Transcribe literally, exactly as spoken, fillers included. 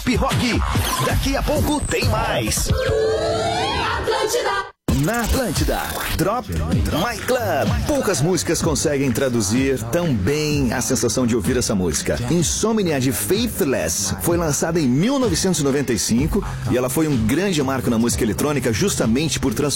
Rock. Daqui a pouco tem mais. Atlântida. Na Atlântida, Drop My Club. Poucas músicas conseguem traduzir tão bem a sensação de ouvir essa música. Insomnia de Faithless foi lançada em mil novecentos e noventa e cinco e ela foi um grande marco na música eletrônica justamente por transformar